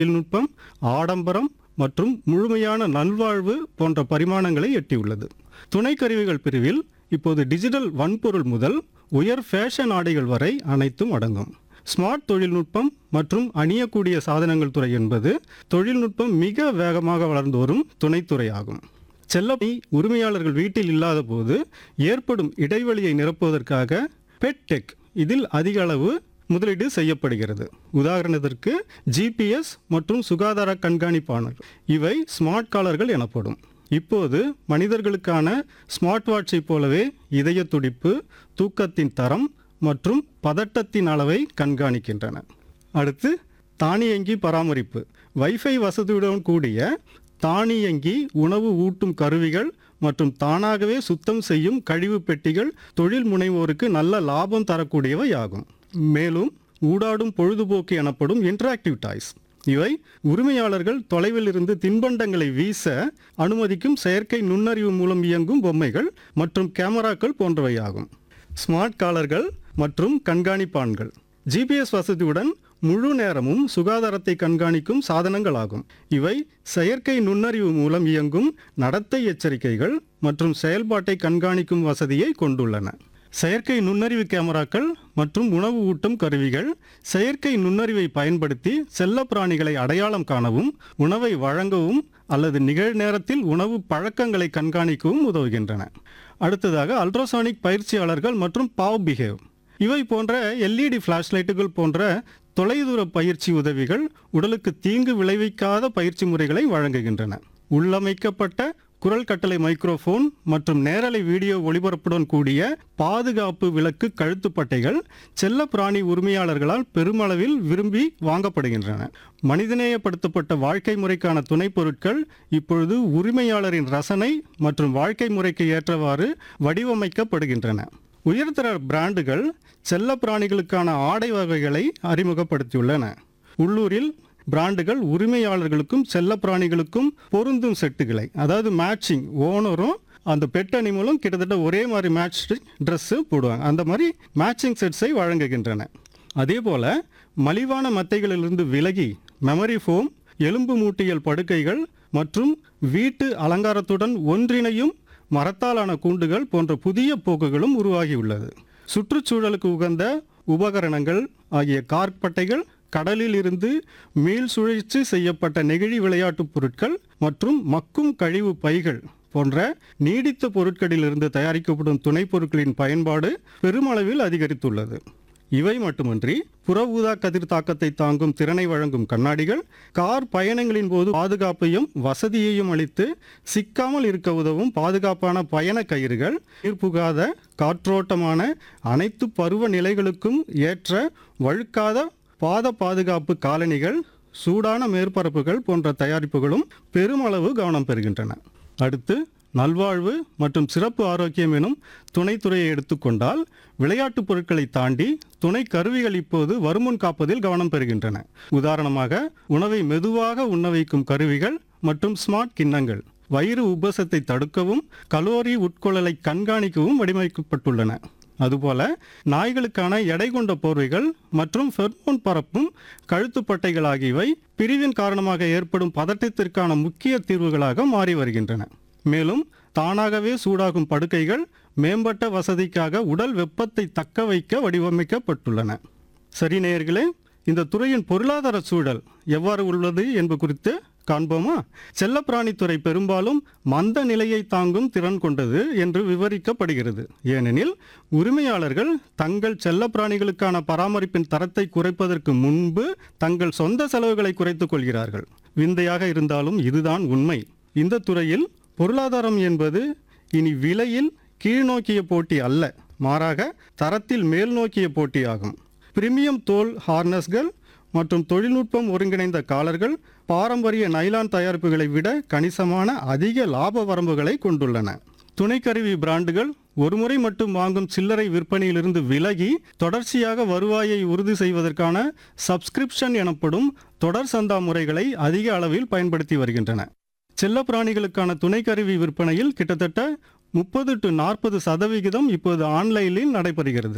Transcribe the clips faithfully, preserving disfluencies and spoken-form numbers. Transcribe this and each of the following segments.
தொழில்நுட்பம், ஆடம்பரம் மற்றும் முழுமையான நல்வாழ்வு போன்ற பரிமாணங்களை எட்டியுள்ளது. துணை கருவிகள் பிரிவில் இப்போது டிஜிட்டல் வன்பொருள் முதல் உயர் ஃபேஷன் ஆடைகள் வரை அனைத்தும் அடங்கும். ஸ்மார்ட் தொழில்நுட்பம் மற்றும் அணியக்கூடிய சாதனங்கள் துறை என்பது தொழில்நுட்பம் மிக வேகமாக வளர்ந்து வரும் துணைத்துறையாகும். செல்லப்பிராணி உரிமையாளர்கள் வீட்டில் இல்லாத போது ஏற்படும் இடைவெளியை நிரப்புவதற்காக பெட் டெக் இதில் அதிக அளவு முதலீடு செய்யப்படுகிறது. உதாரணத்திற்கு ஜிபிஎஸ் மற்றும் சுகாதார கண்காணிப்பாளர், இவை ஸ்மார்ட் காலர்கள் எனப்படும். இப்போது மனிதர்களுக்கான ஸ்மார்ட் வாட்சை போலவே இதய துடிப்பு, தூக்கத்தின் தரம் மற்றும் பதட்டத்தின் அளவை கண்காணிக்கின்றன. அடுத்து தானியங்கி பராமரிப்பு. வைஃபை வசதியுடன் கூடிய தானியங்கி உணவு ஊட்டும் கருவிகள் மற்றும் தானாகவே சுத்தம் செய்யும் கழிவு பெட்டிகள் தொழில் முனைவோருக்கு நல்ல லாபம் தரக்கூடியவை ஆகும். மேலும் ஊடாடும் பொழுதுபோக்கு எனப்படும் இன்டராக்டிவ் டாய்ஸ், இவை உரிமையாளர்கள் தொலைவில் இருந்து தின்பண்டங்களை வீச அனுமதிக்கும் செயற்கை நுண்ணறிவு மூலம் இயங்கும் பொம்மைகள் மற்றும் கேமராக்கள் போன்றவையாகும். ஸ்மார்ட் காலர்கள் மற்றும் கண்காணிப்பான்கள் ஜிபிஎஸ் வசதியுடன் முழு நேரமும் சுகாதாரத்தை கண்காணிக்கும் சாதனங்களாகும். இவை செயற்கை நுண்ணறிவு மூலம் இயங்கும் நடத்தை எச்சரிக்கைகள் மற்றும் செயல்பாட்டை கண்காணிக்கும் வசதியை கொண்டுள்ளன. செயற்கை நுண்ணறிவு கேமராக்கள் மற்றும் உணவு ஊட்டும் கருவிகள் செயற்கை நுண்ணறிவை பயன்படுத்தி செல்ல பிராணிகளை அடையாளம் காணவும், உணவை வழங்கவும் அல்லது நிகழ்நேரத்தில் உணவு பழக்கங்களை கண்காணிக்கவும் உதவுகின்றன. அடுத்ததாக அல்ட்ராசானிக் பயிற்சியாளர்கள் மற்றும் பாவ் பிஹேவ், இவை போன்ற எல்இடி ஃபிளாஷ்லைட்டுகள் போன்ற தொலைதூர பயிற்சி உதவிகள் உடலுக்கு தீங்கு விளைவிக்காத பயிற்சி முறைகளை வழங்குகின்றன. உள்ளமைக்கப்பட்ட குரல் கட்டளை மைக்ரோஃபோன் மற்றும் நேரலை வீடியோ ஒளிபரப்புடன் கூடிய பாதுகாப்பு விளக்கு கழுத்துப்பட்டைகள் செல்ல பிராணி உரிமையாளர்களால் பெருமளவில் விரும்பி வாங்கப்படுகின்றன. மனிதநேயப்படுத்தப்பட்ட வாழ்க்கை முறைக்கான துணை பொருட்கள் இப்பொழுது உரிமையாளரின் ரசனை மற்றும் வாழ்க்கை முறைக்கு ஏற்றவாறு வடிவமைக்கப்படுகின்றன. உயர்தர பிராண்டுகள் செல்ல பிராணிகளுக்கான ஆடை வகைகளை அறிமுகப்படுத்தியுள்ளன. உள்ளூரில் பிராண்டுகள் உரிமையாளர்களுக்கும் செல்ல பிராணிகளுக்கும் பொருந்தும் செட்டுகளை, அதாவது மேட்சிங், ஓனரும் அந்த பெட் அனிமலும் கிட்டத்தட்ட ஒரே மாதிரி மேட்ச் ட்ரெஸ்ஸு போடுவாங்க, அந்த மாதிரி மேட்சிங் செட்ஸை வழங்குகின்றன. அதே போல் மலிவான மெத்தைகளிலிருந்து விலகி மெமரி ஃபோம், எலும்பு மூட்டியல் படுக்கைகள் மற்றும் வீட்டு அலங்காரத்துடன் ஒன்றிணையும் மரத்தாலான கூண்டுகள் போன்ற புதிய போக்குகளும் உருவாகியுள்ளது. சுற்றுச்சூழலுக்கு உகந்த உபகரணங்கள் ஆகிய கார்பட்டைகள், கடலில் இருந்து மீள் சுழற்சி செய்யப்பட்ட நெகிழி விளையாட்டுப் பொருட்கள் மற்றும் மக்கும் கழிவு பைகள் போன்ற நீடித்த பொருட்களிலிருந்து தயாரிக்கப்படும் துணை பொருட்களின் பயன்பாடு பெருமளவில் அதிகரித்துள்ளது. இவை மட்டுமின்றி புற ஊதா கதிர் தாக்கத்தை தாங்கும் திறனை வழங்கும் கண்ணாடிகள், கார் பயணங்களின் போது பாதுகாப்பையும் வசதியையும் அளித்து சிக்காமல் இருக்க உதவும் பாதுகாப்பான பயண கயிறுகள், நீர்புகாத காற்றோட்டமான அனைத்து பருவ நிலைகளுக்கும் ஏற்ற வழுக்காத பாத பாதுகாப்பு காலணிகள், சூடான மேற்பரப்புகள் போன்ற தயாரிப்புகளும் பெருமளவு கவனம் பெறுகின்றன. அடுத்து நல்வாழ்வு மற்றும் சிறப்பு ஆரோக்கியம் எனும் துணைத்துறையை எடுத்துக்கொண்டால் விளையாட்டுப் பொருட்களை தாண்டி துணை கருவிகள் இப்போது வருமுன் காப்பதில் கவனம் பெறுகின்றன. உதாரணமாக உணவை மெதுவாக உண்ண வைக்கும் கருவிகள் மற்றும் ஸ்மார்ட் கிண்ணங்கள் வயிறு உபசத்தை தடுக்கவும் கலோரி உட்கொள்ளலை கண்காணிக்கவும் வடிவமைக்கப்பட்டுள்ளன. அதுபோல நாய்களுக்கான எடை கொண்ட போர்வைகள் மற்றும் ஃபெர்மோன் பரப்பும் கழுத்துப்பட்டைகள் ஆகியவை பிரிவின் காரணமாக ஏற்படும் பதட்டத்திற்கான முக்கிய தீர்வுகளாக மாறி வருகின்றன. மேலும் தானாகவே சூடாகும் படுக்கைகள் மேம்பட்ட வசதிக்காக உடல் வெப்பத்தை தக்க வைக்க வடிவமைக்கப்பட்டுள்ளன. சரி நேயர்களே, இந்த துறையின் பொருளாதார சூழல் எவ்வாறு உள்ளது என்பது குறித்து காண்போமா? செல்லப்பிராணித்துறை பெரும்பாலும் மந்த நிலையை தாங்கும் திறன் கொண்டது என்று விவரிக்கப்படுகிறது. ஏனெனில் உரிமையாளர்கள் தங்கள் செல்ல பிராணிகளுக்கான பராமரிப்பின் தரத்தை குறைப்பதற்கு முன்பு தங்கள் சொந்த செலவுகளை குறைத்துக் கொள்கிறார்கள். விந்தையாக இருந்தாலும் இதுதான் உண்மை. இந்த துறையில் பொருளாதாரம் என்பது இனி விலையில் கீழ்நோக்கிய போட்டி அல்ல, மாறாக தரத்தில் மேல் நோக்கிய போட்டியாகும். பிரீமியம் தோல் ஹார்னஸ்கள் மற்றும் தொழில்நுட்பம் ஒருங்கிணைந்த காலர்கள் பாரம்பரிய நைலான் தயாரிப்புகளை விட கணிசமான அதிக லாப வரம்புகளை கொண்டுள்ளன. துணைக்கருவி பிராண்டுகள் ஒருமுறை மட்டும் வாங்கும் சில்லறை விற்பனையிலிருந்து விலகி தொடர்ச்சியாக வருவாயை உறுதி செய்வதற்கான சப்ஸ்கிரிப்ஷன் எனப்படும் தொடர் சந்தா முறைகளை அதிக அளவில் பயன்படுத்தி வருகின்றன. செல்ல பிராணிகளுக்கான துணைக்கருவி விற்பனையில் கிட்டத்தட்ட முப்பது டு நாற்பது சதவிகிதம் இப்போது ஆன்லைனில் நடைபெறுகிறது.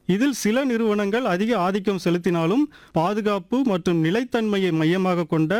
இதில் சில நிறுவனங்கள் அதிக ஆதிக்கம் செலுத்தினாலும் பாதுகாப்பு மற்றும் நிலைத்தன்மையை மையமாக கொண்ட